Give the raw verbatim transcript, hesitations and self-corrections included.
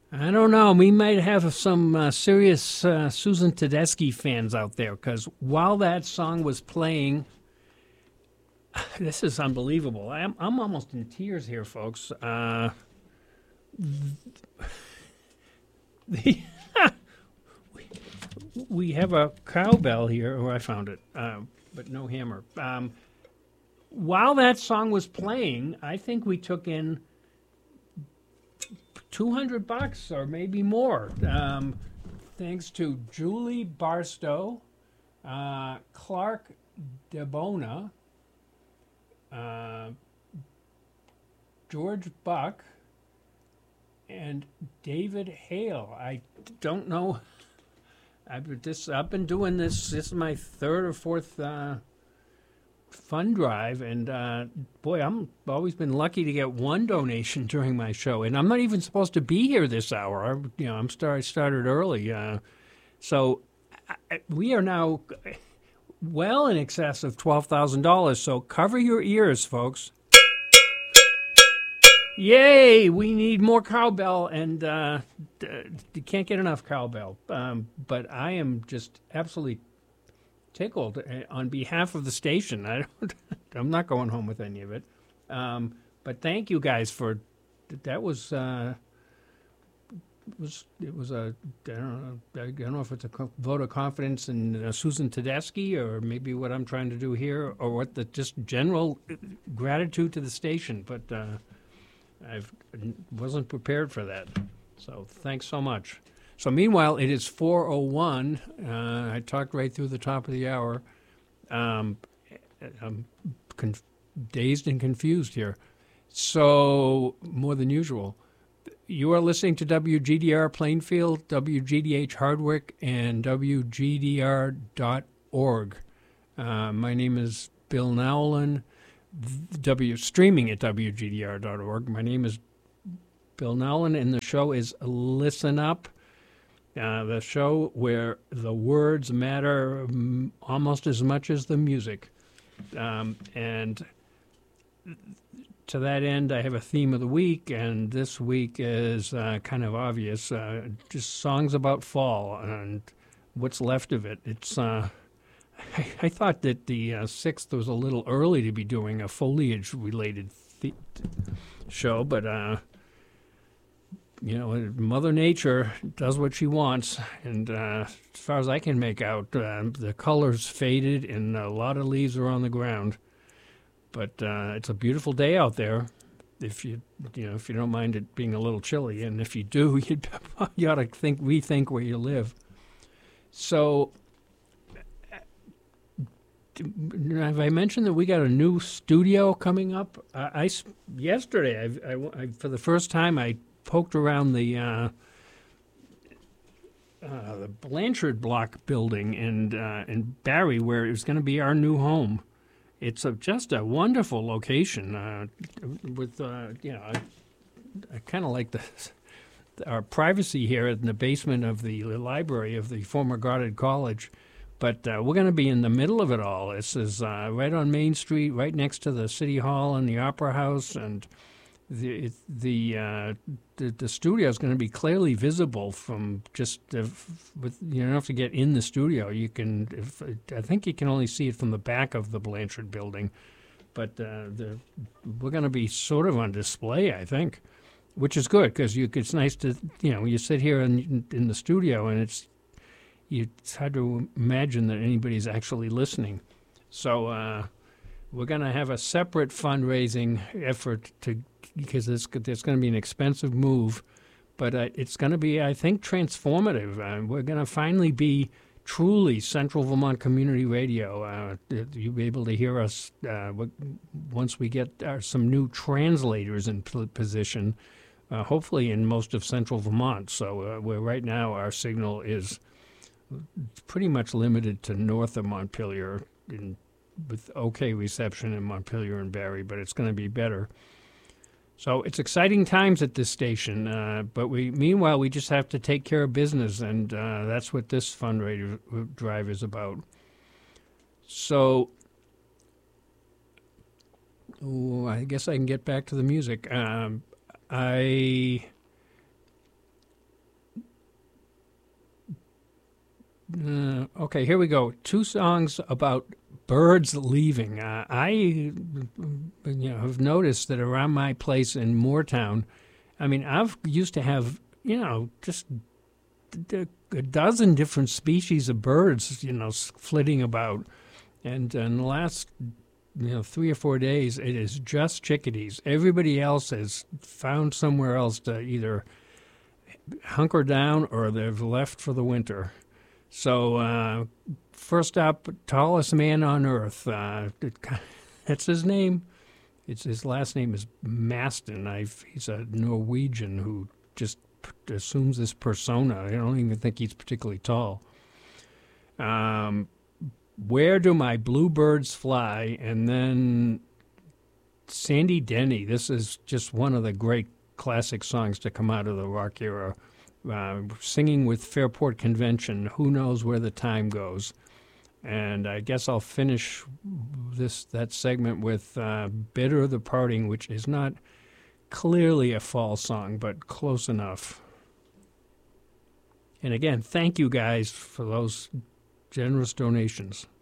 I don't know. We might have some uh, serious uh, Susan Tedeschi fans out there because while that song was playing, this is unbelievable. I'm, I'm almost in tears here, folks. Uh, the we have a cowbell here. Oh, I found it, uh, but no hammer. Um, while that song was playing, I think we took in two hundred bucks or maybe more, um, thanks to Julie Barstow, uh, Clark DeBona, uh, George Buck, and David Hale. I don't know. I've, this, I've been doing this. This is my third or fourth uh, fund drive, and uh, boy, I'm always been lucky to get one donation during my show, and I'm not even supposed to be here this hour. I, you know, I'm start I started early, uh, so I, we are now well in excess of twelve thousand dollars. So cover your ears, folks. Yay! We need more cowbell, and uh, you can't get enough cowbell. Um, but I am just absolutely tickled on behalf of the station. I don't, I'm not going home with any of it. Um, but thank you guys for that. Was uh, was it was a I don't know I don't know if it's a vote of confidence in uh, Susan Tedeschi or maybe what I'm trying to do here or what the just general gratitude to the station. But uh, I wasn't prepared for that. So thanks so much. So meanwhile, it is four oh one. Uh, I talked right through the top of the hour. Um, I'm conf- dazed and confused here. So more than usual. You are listening to W G D R Plainfield, W G D H Hardwick, and W G D R dot org. Uh, my name is Bill Nowlin. W streaming at W G D R dot org. My name is Bill Nowlin, and the show is Listen Up. Uh, the show where the words matter um, almost as much as the music. Um, and to that end, I have a theme of the week, and this week is uh, kind of obvious. Uh, just songs about fall and what's left of it. It's uh, I, I thought that the uh, sixth was a little early to be doing a foliage-related th- show, but uh, you know, Mother Nature does what she wants, and uh, as far as I can make out, uh, the colors faded and a lot of leaves are on the ground. But uh, it's a beautiful day out there. If you, you know, if you don't mind it being a little chilly, and if you do, you'd, you ought to think rethink where you live. So, have I mentioned that we got a new studio coming up? I, I yesterday, I, I, I, for the first time, I poked around the uh, uh, the Blanchard Block building in uh, in Barrie, where it was going to be our new home. It's a, just a wonderful location. Uh, with uh, you know, I, I kind of like the our privacy here in the basement of the library of the former Goddard College. But uh, we're going to be in the middle of it all. This is uh, right on Main Street, right next to the City Hall and the Opera House, and the the uh, the, the studio is going to be clearly visible from just uh, with you don't have to get in the studio. You can, if, I think you can only see it from the back of the Blanchard building, but uh, the we're going to be sort of on display, I think, which is good because you it's nice to you know you sit here in in the studio and it's. You, it's hard to imagine that anybody's actually listening. So uh, we're going to have a separate fundraising effort to because there's, there's going to be an expensive move, but uh, it's going to be, I think, transformative. Uh, we're going to finally be truly Central Vermont Community Radio. Uh, you'll be able to hear us uh, once we get our, some new translators in position, uh, hopefully in most of Central Vermont. So uh, where right now our signal is pretty much limited to north of Montpelier in, with okay reception in Montpelier and Barrie, but it's going to be better. So it's exciting times at this station, uh, but we meanwhile we just have to take care of business, and uh, that's what this fundraiser drive is about. So ooh, I guess I can get back to the music. Um, I Uh, okay, here we go. Two songs about birds leaving. Uh, I, you know, have noticed that around my place in Moortown, I mean, I've used to have, you know, just d- d- a dozen different species of birds, you know, flitting about. And in the last, you know, three or four days, it is just chickadees. Everybody else has found somewhere else to either hunker down or they've left for the winter. So, uh, first up, tallest man on earth. Uh, that's his name. It's his last name is Maston. I've, he's a Norwegian who just p- assumes this persona. I don't even think he's particularly tall. Um, Where Do My Bluebirds Fly? And then Sandy Denny. This is just one of the great classic songs to come out of the rock era. Uh, singing with Fairport Convention, Who Knows Where the Time Goes. And I guess I'll finish this that segment with uh, Bitter the Parting, which is not clearly a fall song, but close enough. And again, thank you guys for those generous donations.